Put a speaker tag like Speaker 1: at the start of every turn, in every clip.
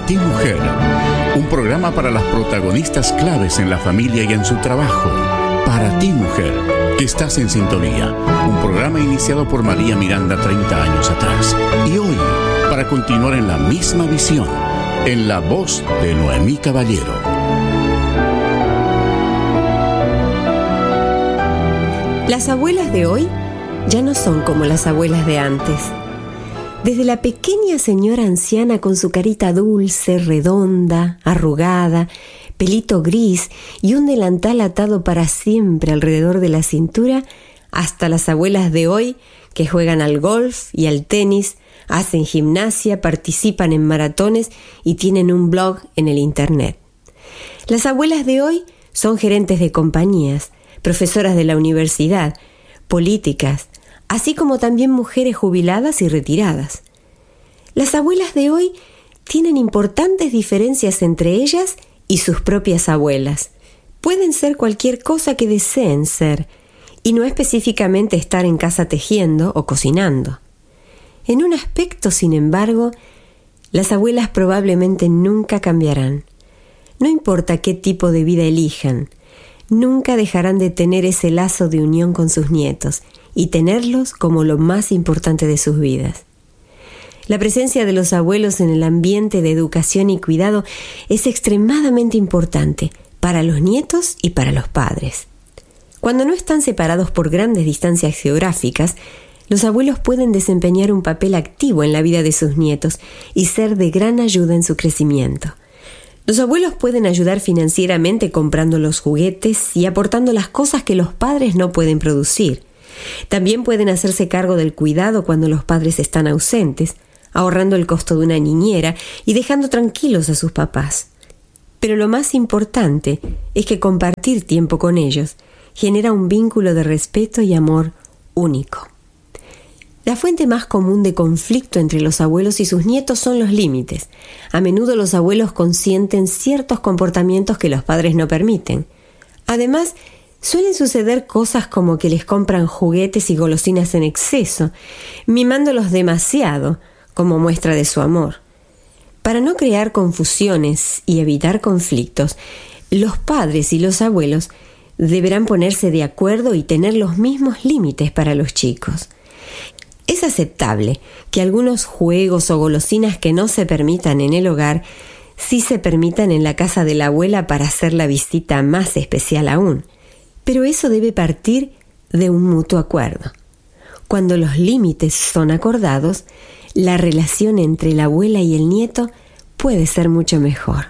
Speaker 1: Para ti, mujer, un programa para las protagonistas claves en la familia y en su trabajo. Para ti, mujer, que estás en sintonía. Un programa iniciado por María Miranda 30 años atrás. Y hoy, para continuar en la misma visión, en la voz de Noemí Caballero.
Speaker 2: Las abuelas de hoy ya no son como las abuelas de antes. Desde la pequeña señora anciana con su carita dulce, redonda, arrugada, pelito gris y un delantal atado para siempre alrededor de la cintura, hasta las abuelas de hoy que juegan al golf y al tenis, hacen gimnasia, participan en maratones y tienen un blog en el internet. Las abuelas de hoy son gerentes de compañías, profesoras de la universidad, políticas, así como también mujeres jubiladas y retiradas. Las abuelas de hoy tienen importantes diferencias entre ellas y sus propias abuelas. Pueden ser cualquier cosa que deseen ser, y no específicamente estar en casa tejiendo o cocinando. En un aspecto, sin embargo, las abuelas probablemente nunca cambiarán. No importa qué tipo de vida elijan, nunca dejarán de tener ese lazo de unión con sus nietos y tenerlos como lo más importante de sus vidas. La presencia de los abuelos en el ambiente de educación y cuidado es extremadamente importante para los nietos y para los padres. Cuando no están separados por grandes distancias geográficas, los abuelos pueden desempeñar un papel activo en la vida de sus nietos y ser de gran ayuda en su crecimiento. Los abuelos pueden ayudar financieramente comprando los juguetes y aportando las cosas que los padres no pueden producir. También pueden hacerse cargo del cuidado cuando los padres están ausentes, ahorrando el costo de una niñera y dejando tranquilos a sus papás. Pero lo más importante es que compartir tiempo con ellos genera un vínculo de respeto y amor único. La fuente más común de conflicto entre los abuelos y sus nietos son los límites. A menudo los abuelos consienten ciertos comportamientos que los padres no permiten. Además, suelen suceder cosas como que les compran juguetes y golosinas en exceso, mimándolos demasiado como muestra de su amor. Para no crear confusiones y evitar conflictos, los padres y los abuelos deberán ponerse de acuerdo y tener los mismos límites para los chicos. Es aceptable que algunos juegos o golosinas que no se permitan en el hogar sí se permitan en la casa de la abuela para hacer la visita más especial aún. Pero eso debe partir de un mutuo acuerdo. Cuando los límites son acordados, la relación entre la abuela y el nieto puede ser mucho mejor.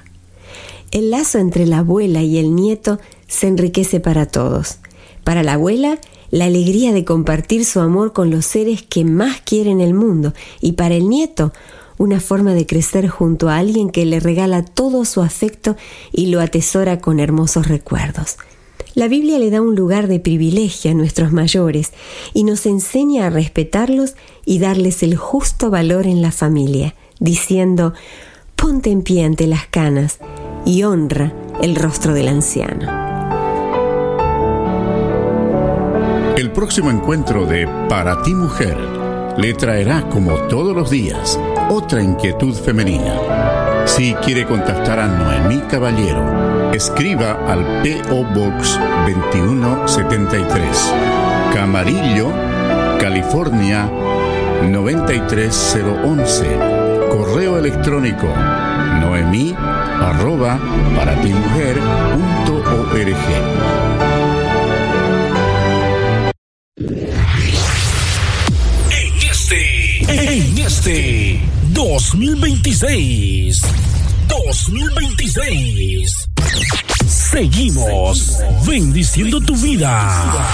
Speaker 2: El lazo entre la abuela y el nieto se enriquece para todos. Para la abuela, la alegría de compartir su amor con los seres que más quiere en el mundo, y para el nieto, una forma de crecer junto a alguien que le regala todo su afecto y lo atesora con hermosos recuerdos. La Biblia le da un lugar de privilegio a nuestros mayores y nos enseña a respetarlos y darles el justo valor en la familia, diciendo: ponte en pie ante las canas y honra el rostro del anciano.
Speaker 1: El próximo encuentro de Para ti, mujer le traerá, como todos los días, otra inquietud femenina. Si quiere contactar a Noemí Caballero, escriba al P.O. Box 2173, Camarillo, California 93011. Correo electrónico noemi@paratimujer.org.
Speaker 3: En este 2026, seguimos bendiciendo tu vida.